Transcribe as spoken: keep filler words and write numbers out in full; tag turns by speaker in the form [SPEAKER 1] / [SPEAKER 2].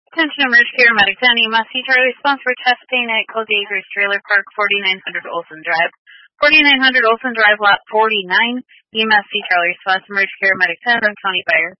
[SPEAKER 1] Attention emergency paramedic ten, E M S C Charlie response for chest pain at Cozy Acres Trailer Park, forty-nine hundred Olson Drive. forty-nine hundred Olson Drive, lot forty-nine. E M S C Charlie response emergency paramedic ten, County Fire.